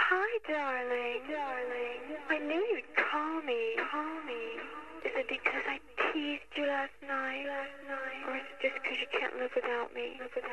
Hi, darling. Darling. I knew you'd call me. Call me. Is it because I teased you last night? Or is it just because you can't live without me?